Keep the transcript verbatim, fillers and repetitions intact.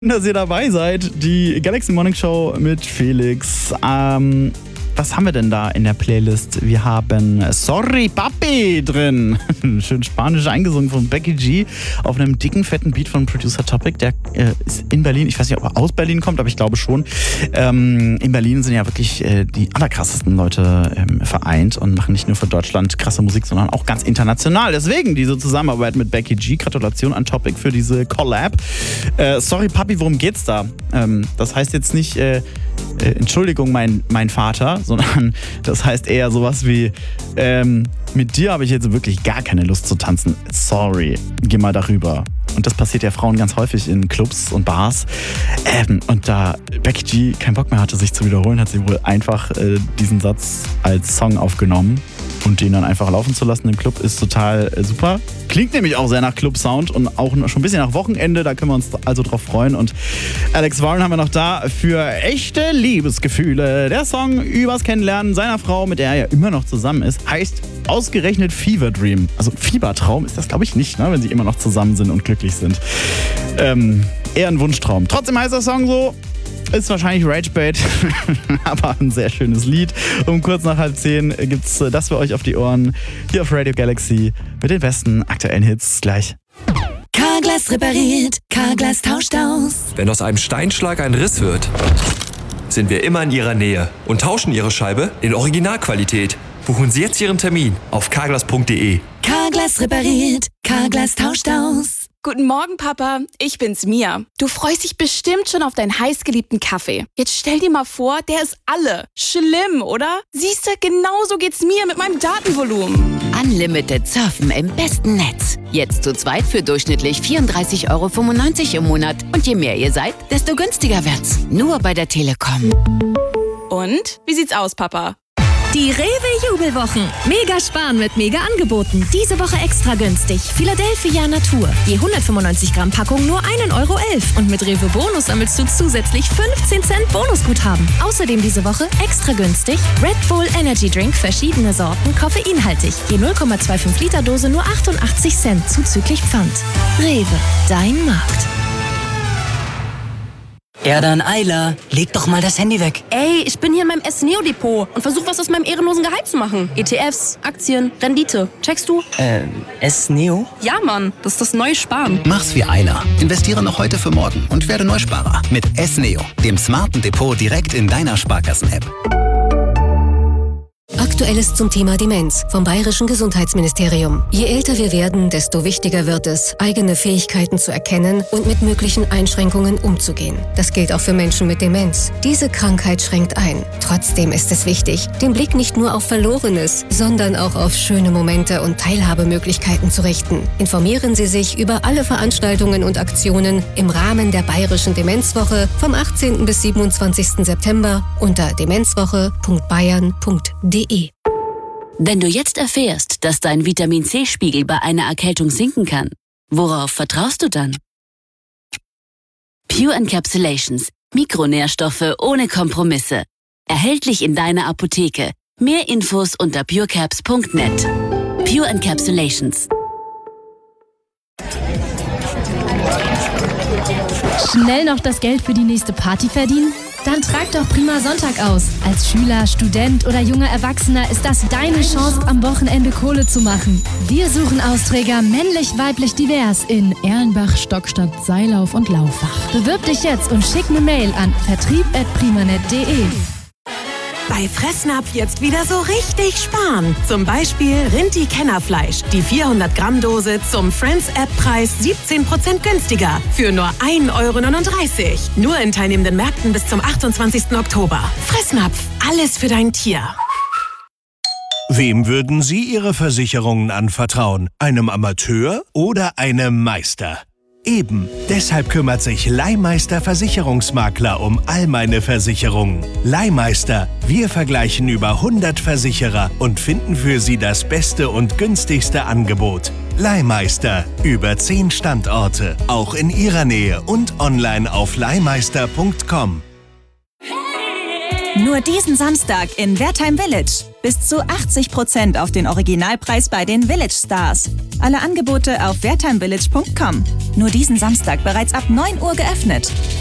Dass ihr dabei seid. Die Galaxy Morning Show mit Felix. Ähm, was haben wir denn da in der Playlist? Wir haben Sorry Papi drin. Schön spanisch eingesungen von Becky G auf einem dicken, fetten Beat von Producer Topic. Der äh, ist in Berlin. Ich weiß nicht, ob er aus Berlin kommt, aber ich glaube schon. Ähm, in Berlin sind ja wirklich äh, die allerkrassesten Leute ähm, vereint und machen nicht nur für Deutschland krasse Musik, sondern auch ganz international. Deswegen diese Zusammenarbeit mit Becky G. Gratulation an Topic für diese Collab. Äh, Sorry Papi, worum geht's da? Ähm, das heißt jetzt nicht äh, äh, Entschuldigung, mein, mein Vater, sondern das heißt eher sowas wie ähm, mit dir habe ich jetzt wirklich gar keine Lust zu tanzen. Sorry, geh mal darüber. Und das passiert ja Frauen ganz häufig in Clubs und Bars. Ähm, und da Becky G keinen Bock mehr hatte, sich zu wiederholen, hat sie wohl einfach äh, diesen Satz als Song aufgenommen. Und den dann einfach laufen zu lassen im Club ist total äh, super. Klingt nämlich auch sehr nach Club-Sound und auch schon ein bisschen nach Wochenende. Da können wir uns also drauf freuen. Und Alex Warren haben wir noch da für echte Liebesgefühle. Der Song übers Kennenlernen seiner Frau, mit der er ja immer noch zusammen ist, heißt ausgerechnet Fever Dream. Also Fiebertraum ist das, glaube ich, nicht, ne, wenn sie immer noch zusammen sind und glücklich sind. Ähm, eher ein Wunschtraum. Trotzdem heißt der Song so. Ist wahrscheinlich Ragebait, aber ein sehr schönes Lied. Um kurz nach halb zehn gibt's das für euch auf die Ohren hier auf Radio Galaxy mit den besten aktuellen Hits gleich. Carglass repariert, Carglass tauscht aus. Wenn aus einem Steinschlag ein Riss wird, sind wir immer in Ihrer Nähe und tauschen Ihre Scheibe in Originalqualität. Buchen Sie jetzt Ihren Termin auf carglass punkt de. Carglass repariert, Carglass tauscht aus. Guten Morgen, Papa. Ich bin's, Mia. Du freust dich bestimmt schon auf deinen heißgeliebten Kaffee. Jetzt stell dir mal vor, der ist alle. Schlimm, oder? Siehst du, genauso geht's mir mit meinem Datenvolumen. Unlimited surfen im besten Netz. Jetzt zu zweit für durchschnittlich vierunddreißig Euro fünfundneunzig im Monat. Und je mehr ihr seid, desto günstiger wird's. Nur bei der Telekom. Und? Wie sieht's aus, Papa? Die Rewe-Jubelwochen. Mega sparen mit Mega-Angeboten. Diese Woche extra günstig. Philadelphia Natur. Je hundertfünfundneunzig Gramm Packung nur ein Euro elf. Und mit Rewe Bonus sammelst du zusätzlich fünfzehn Cent Bonusguthaben. Außerdem diese Woche extra günstig Red Bull Energy Drink, verschiedene Sorten, koffeinhaltig. Je null Komma fünfundzwanzig Liter Dose nur achtundachtzig Cent zuzüglich Pfand. Rewe, dein Markt. Ja dann, Ayla, leg doch mal das Handy weg. Ey, ich bin hier in meinem S-Neo-Depot und versuche was aus meinem ehrenlosen Gehalt zu machen. E T Fs, Aktien, Rendite. Checkst du? Ähm, S-Neo? Ja, Mann, das ist das neue Sparen. Mach's wie Ayla. Investiere noch heute für morgen und werde Neusparer. Mit S-Neo, dem smarten Depot direkt in deiner Sparkassen-App. Aktuelles zum Thema Demenz vom Bayerischen Gesundheitsministerium. Je älter wir werden, desto wichtiger wird es, eigene Fähigkeiten zu erkennen und mit möglichen Einschränkungen umzugehen. Das gilt auch für Menschen mit Demenz. Diese Krankheit schränkt ein. Trotzdem ist es wichtig, den Blick nicht nur auf Verlorenes, sondern auch auf schöne Momente und Teilhabemöglichkeiten zu richten. Informieren Sie sich über alle Veranstaltungen und Aktionen im Rahmen der Bayerischen Demenzwoche vom achtzehnten bis siebenundzwanzigsten September unter demenzwoche punkt bayern punkt de. Wenn du jetzt erfährst, dass dein Vitamin-C-Spiegel bei einer Erkältung sinken kann, worauf vertraust du dann? Pure Encapsulations. Mikronährstoffe ohne Kompromisse. Erhältlich in deiner Apotheke. Mehr Infos unter purecaps punkt net. Pure Encapsulations. Schnell noch das Geld für die nächste Party verdienen? Dann trag doch Prima Sonntag aus. Als Schüler, Student oder junger Erwachsener ist das deine Chance, am Wochenende Kohle zu machen. Wir suchen Austräger männlich, weiblich, divers in Erlenbach, Stockstadt, Seilauf und Laufach. Bewirb dich jetzt und schick eine Mail an vertrieb at primanet punkt de. Bei Fressnapf jetzt wieder so richtig sparen. Zum Beispiel Rinti Kennerfleisch. Die vierhundert Gramm Dose zum Friends-App-Preis siebzehn Prozent günstiger. Für nur ein Euro neununddreißig. Nur in teilnehmenden Märkten bis zum achtundzwanzigsten Oktober. Fressnapf. Alles für dein Tier. Wem würden Sie Ihre Versicherungen anvertrauen? Einem Amateur oder einem Meister? Eben, deshalb kümmert sich Leihmeister Versicherungsmakler um all meine Versicherungen. Leihmeister, wir vergleichen über hundert Versicherer und finden für Sie das beste und günstigste Angebot. Leihmeister, über zehn Standorte, auch in Ihrer Nähe und online auf leihmeister punkt com. Nur diesen Samstag in Wertheim Village. Bis zu achtzig Prozent auf den Originalpreis bei den Village Stars. Alle Angebote auf wertheimvillage punkt com. Nur diesen Samstag bereits ab neun Uhr geöffnet.